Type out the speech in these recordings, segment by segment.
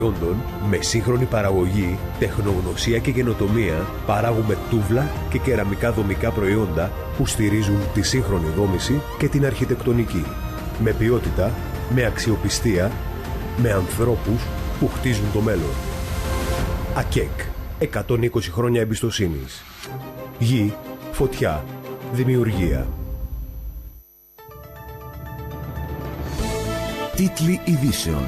Με σύγχρονη παραγωγή, τεχνογνωσία και καινοτομία παράγουμε τούβλα και κεραμικά δομικά προϊόντα που στηρίζουν τη σύγχρονη δόμηση και την αρχιτεκτονική. Με ποιότητα, με αξιοπιστία, με ανθρώπους που χτίζουν το μέλλον. ΑΚΕΚ. 120 χρόνια εμπιστοσύνης. Γη, φωτιά, δημιουργία. Τίτλοι ειδήσεων.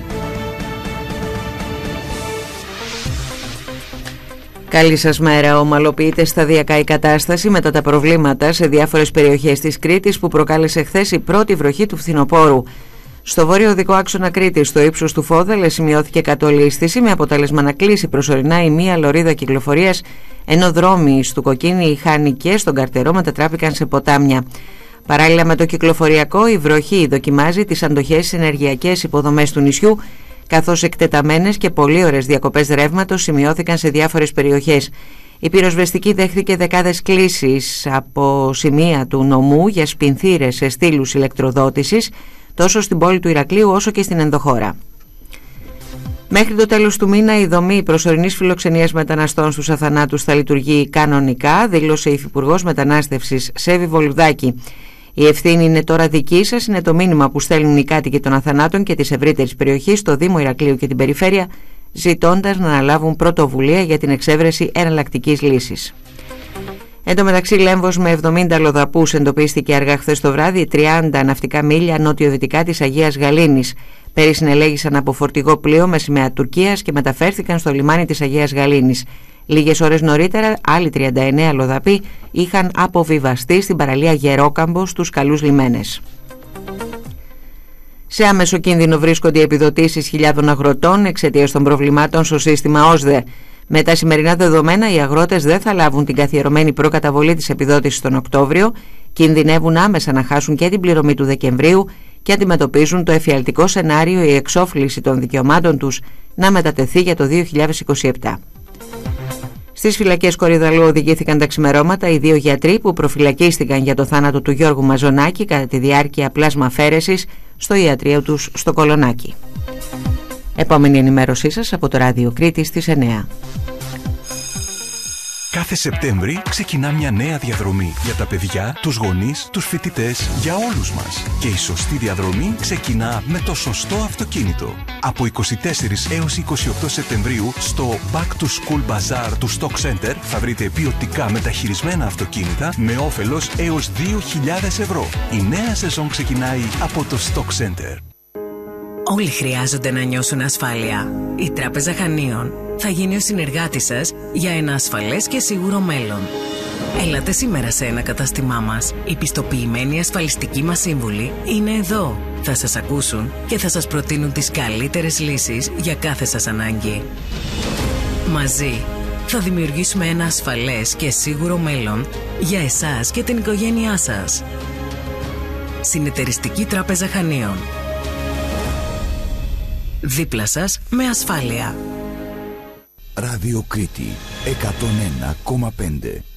Καλή σας μέρα. Ομαλοποιείται σταδιακά η κατάσταση μετά τα προβλήματα σε διάφορες περιοχές της Κρήτης που προκάλεσε χθες η πρώτη βροχή του φθινοπόρου. Στο βόρειο οδικό άξονα Κρήτης, στο ύψος του Φόδελε, σημειώθηκε κατολίσθηση με αποτέλεσμα να κλείσει προσωρινά η μία λωρίδα κυκλοφορίας, ενώ δρόμοι στο Κοκκίνι, Χάνη και στον Καρτερό μετατράπηκαν σε ποτάμια. Παράλληλα με το κυκλοφοριακό, η βροχή δοκιμάζει τις αντοχές ενεργειακές υποδομές του νησιού, καθώς εκτεταμένες και πολύ ωραίες διακοπές ρεύματος σημειώθηκαν σε διάφορες περιοχές. Η πυροσβεστική δέχθηκε δεκάδες κλήσεις από σημεία του νομού για σπινθήρες σε στήλους ηλεκτροδότησης, τόσο στην πόλη του Ηρακλείου όσο και στην ενδοχώρα. Μέχρι το τέλος του μήνα η δομή προσωρινής φιλοξενίας μεταναστών στους Αθανάτους θα λειτουργεί κανονικά, δήλωσε η Υφυπουργός Μετανάστευσης Σέβη Βολουδάκη. Η ευθύνη είναι τώρα δική σας, είναι το μήνυμα που στέλνουν οι κάτοικοι των Αθανάτων και της ευρύτερης περιοχής στο Δήμο Ηρακλείου και την περιφέρεια, ζητώντας να αναλάβουν πρωτοβουλία για την εξέβρεση εναλλακτικής λύσης. Εν τω μεταξύ, Λέμβος με 70 λοδαπούς εντοπίστηκε αργά χθες το βράδυ 30 ναυτικά μίλια νότιο-δυτικά της Αγίας Γαλήνης. Πέρυσι συνελέγησαν από φορτηγό πλοίο με σημαία Τουρκίας και μεταφέρθηκαν στο λιμάνι της Αγίας Γαλήνης. Λίγες ώρες νωρίτερα, άλλοι 39 λοδαποί είχαν αποβιβαστεί στην παραλία Γερόκαμπο στους καλούς λιμένες. Σε άμεσο κίνδυνο βρίσκονται οι επιδοτήσεις χιλιάδων αγροτών εξαιτίας των προβλημάτων στο σύστημα ΩΣΔΕ. Με τα σημερινά δεδομένα, οι αγρότες δεν θα λάβουν την καθιερωμένη προκαταβολή της επιδότησης τον Οκτώβριο, κινδυνεύουν άμεσα να χάσουν και την πληρωμή του Δεκεμβρίου και αντιμετωπίζουν το εφιαλτικό σενάριο η εξόφληση των δικαιωμάτων τους να μετατεθεί για το 2027. Στις φυλακές Κορυδαλλού οδηγήθηκαν τα ξημερώματα οι δύο γιατροί που προφυλακίστηκαν για το θάνατο του Γιώργου Μαζονάκη κατά τη διάρκεια πλάσμα-αφαίρεσης στο ιατρείο τους στο Κολονάκι. Επόμενη ενημέρωσή σας από το Ράδιο Κρήτης στις 9. Κάθε Σεπτέμβρη ξεκινά μια νέα διαδρομή για τα παιδιά, τους γονείς, τους φοιτητές, για όλους μας. Και η σωστή διαδρομή ξεκινά με το σωστό αυτοκίνητο. Από 24 έως 28 Σεπτεμβρίου στο Back to School Bazaar του Stock Center θα βρείτε ποιοτικά μεταχειρισμένα αυτοκίνητα με όφελος έως 2.000 ευρώ. Η νέα σεζόν ξεκινάει από το Stock Center. Όλοι χρειάζονται να νιώσουν ασφάλεια. Η Τράπεζα Χανίων θα γίνει ο συνεργάτης σας για ένα ασφαλές και σίγουρο μέλλον. Έλατε σήμερα σε ένα κατάστημά μας. Οι πιστοποιημένοι ασφαλιστικοί μας σύμβουλοι είναι εδώ. Θα σας ακούσουν και θα σας προτείνουν τις καλύτερες λύσεις για κάθε σας ανάγκη. Μαζί θα δημιουργήσουμε ένα ασφαλές και σίγουρο μέλλον για εσάς και την οικογένειά σας. Συνεταιριστική Τράπεζα Χανίων. Δίπλα σας με ασφάλεια. Ράδιο Κρήτη 101,5.